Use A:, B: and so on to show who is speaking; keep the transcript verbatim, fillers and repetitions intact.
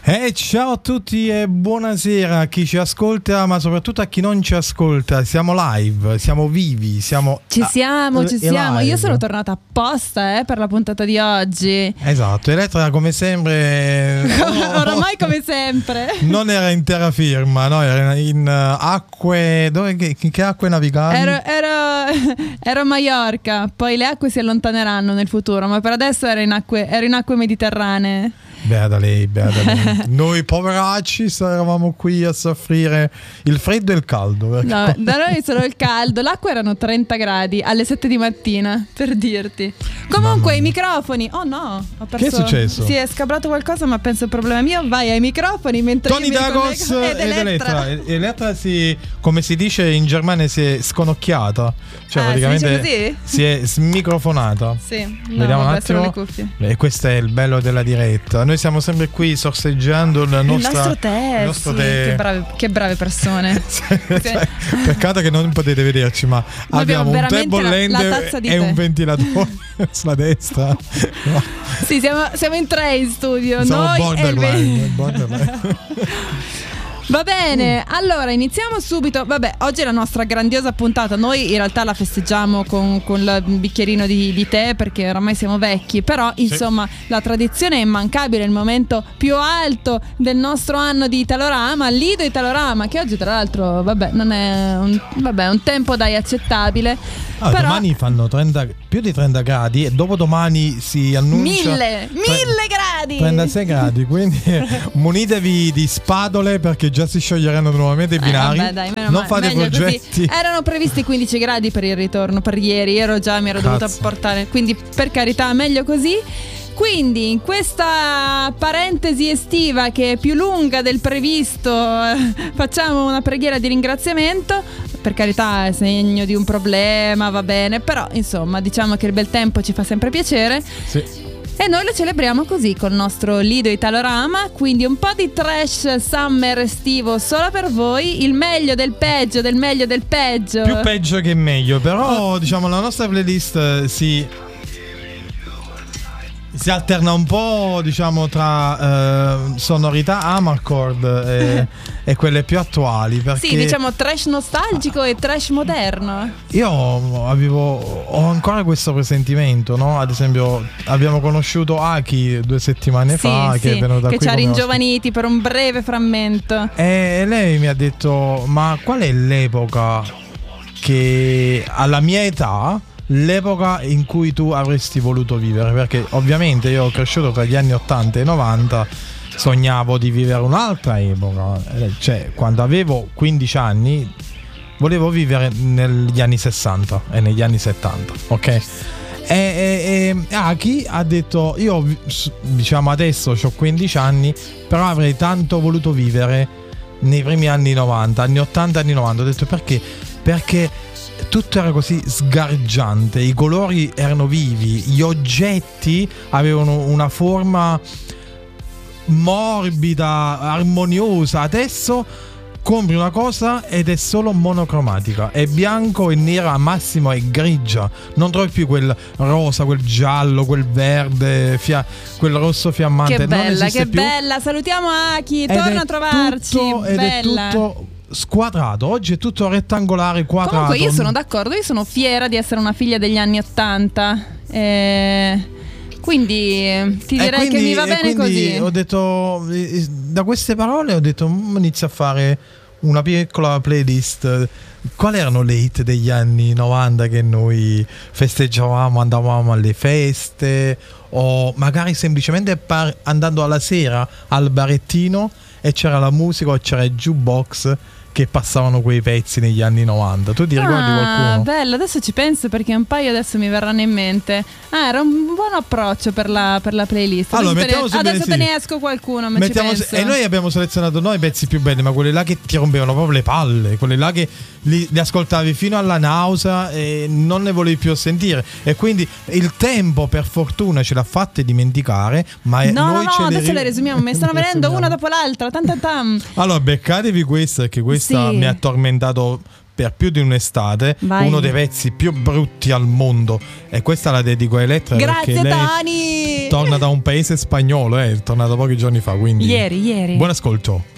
A: E ciao a tutti e buonasera a chi ci ascolta, ma soprattutto a chi non ci ascolta. Siamo live, siamo vivi, siamo
B: Ci siamo,
A: a-
B: ci
A: e
B: siamo.
A: live.
B: Io sono tornata apposta eh, per la puntata di oggi.
A: Esatto, Elettra come sempre
B: Oramai come sempre.
A: non era in terraferma, no, era in uh, acque, dove, che, che acque navigali?
B: Ero, ero, ero a Maiorca, poi le acque si allontaneranno nel futuro, ma per adesso ero in acque, ero in acque mediterranee.
A: Beata lei, beata lei. Noi poveracci eravamo qui a soffrire il freddo e il caldo. perché-
B: No, da noi solo il caldo, l'acqua erano trenta gradi alle sette di mattina, per dirti. Comunque
A: Mamma
B: i
A: mia.
B: microfoni, oh no, ho perso,
A: Che è successo?
B: Si è scabrato qualcosa, ma penso il problema mio. Vai ai microfoni mentre
A: Tony
B: io mi
A: Dagos
B: ricollego-
A: ed Elettra. E- Elettra si, come si dice in Germania, si è sconocchiata. Cioè
B: Ah, si
A: praticamente
B: dice
A: si è smicrofonata.
B: Sì, no,
A: Vediamo un
B: vabbè, solo
A: attimo.
B: le cuffie.
A: E questo è il bello della diretta. Noi siamo sempre qui sorseggiando la
B: Il
A: nostra,
B: nostro tè,
A: il nostro
B: sì,
A: tè.
B: Che, brave, che brave persone.
A: Cioè, peccato che non potete vederci, ma
B: Noi
A: abbiamo
B: abbiamo
A: un tè
B: veramente la-
A: bollente
B: la tazza di
A: e
B: tè.
A: un ventilatore sulla destra. No,
B: Sì, siamo, siamo in tre in studio.
A: siamo
B: Noi e il
A: borderline,
B: ve-
A: borderline.
B: Va bene, allora iniziamo subito. Vabbè, oggi è la nostra grandiosa puntata. Noi in realtà la festeggiamo con, con il bicchierino di, di tè perché oramai siamo vecchi. Però insomma la tradizione è immancabile. Il momento più alto del nostro anno di Italorama, Lido Italorama, che oggi tra l'altro vabbè non è un, vabbè, un tempo dai accettabile.
A: Ah,
B: però
A: domani fanno trenta, più di trenta gradi e dopodomani si annuncia
B: mille, mille gradi.
A: trentasei gradi, quindi munitevi di spadole perché già si scioglieranno nuovamente i
B: Eh,
A: binari.
B: vabbè, dai, meno
A: non
B: male,
A: fate
B: meglio
A: progetti.
B: così. Erano previsti quindici gradi per il ritorno per ieri. Ero già mi ero
A: Cazzo.
B: dovuta portare. Quindi per carità meglio così. Quindi in questa parentesi estiva che è più lunga del previsto eh, facciamo una preghiera di ringraziamento. Per carità è segno di un problema, va bene. Però insomma diciamo che il bel tempo ci fa sempre piacere.
A: Sì.
B: E noi lo celebriamo così col nostro Lido Italorama. Quindi un po' di trash summer estivo solo per voi. Il meglio del peggio del meglio del peggio.
A: Più peggio che meglio, però diciamo la nostra playlist eh, si si alterna un po', diciamo, tra eh, sonorità Amarcord e, e quelle più attuali, perché
B: Sì, diciamo trash nostalgico e trash moderno.
A: io avevo ho ancora questo presentimento, no? Ad esempio abbiamo conosciuto Aki due settimane
B: Sì,
A: fa,
B: sì,
A: che è venuta
B: che
A: qui
B: ci ha
A: come ospite.
B: ringiovaniti per un breve frammento.
A: E lei mi ha detto: ma qual è l'epoca che alla mia età, l'epoca in cui tu avresti voluto vivere? Perché ovviamente io ho cresciuto tra gli anni ottanta e novanta, sognavo di vivere un'altra epoca, Eh, cioè quando avevo quindici anni volevo vivere negli anni sessanta e negli anni settanta, ok? E, e, e Aki ha detto: io diciamo adesso ho quindici anni, però avrei tanto voluto vivere nei primi anni novanta, anni ottanta, anni novanta. Ho detto perché? Perché tutto era così sgargiante, i colori erano vivi, gli oggetti avevano una forma morbida, armoniosa. Adesso compri una cosa ed è solo monocromatica, è bianco e nera, al massimo è grigia, non trovi più quel rosa, quel giallo, quel verde, fia- quel rosso fiammante.
B: Che
A: non
B: bella,
A: esiste
B: che
A: più.
B: bella. Salutiamo Aki,
A: Ed
B: torna
A: è
B: a trovarci.
A: tutto- ed è
B: Bella.
A: tutto squadrato. Oggi è tutto rettangolare, quadrato.
B: Comunque io sono d'accordo, io sono fiera di essere una figlia degli anni ottanta. Eh, quindi eh, ti
A: E
B: direi
A: quindi-
B: che mi va
A: e
B: bene
A: quindi
B: così.
A: ho detto, eh, da queste parole ho detto, "Mm, inizio a fare una piccola playlist". Quali erano le hit degli anni novanta che noi festeggiavamo, andavamo alle feste o magari semplicemente par- andando alla sera al barettino e c'era la musica o c'era il jukebox che passavano quei pezzi negli anni novanta. Tu ti ricordi
B: Ah,
A: qualcuno?
B: bello, adesso ci penso perché un paio adesso mi verranno in mente. Ah, era un buon approccio per la, per la playlist.
A: Allora,
B: adesso te
A: mettiamo
B: ne,
A: subito
B: adesso
A: sì.
B: te ne esco qualcuno, ma
A: Mettiamo
B: ci
A: se-
B: penso.
A: e noi abbiamo selezionato noi i pezzi più belli, ma quelli là che ti rompevano proprio le palle, quelli là che li, li ascoltavi fino alla nausea e non ne volevi più sentire. E quindi il tempo, per fortuna, ce l'ha fatte dimenticare. Ma
B: No, no,
A: noi
B: no,
A: ce
B: adesso
A: ri-
B: le resumiamo. Mi stanno
A: le
B: venendo
A: resumiamo.
B: una dopo l'altra. Tan tan tan.
A: Allora, beccatevi questa, perché questa
B: Sì.
A: mi ha tormentato per più di un'estate.
B: Vai.
A: Uno dei pezzi più brutti al mondo. E questa la dedico a Elettra.
B: Grazie,
A: perché lei,
B: Tony.
A: torna da un paese spagnolo, eh, è tornato pochi giorni fa, quindi
B: Ieri, ieri.
A: buon ascolto.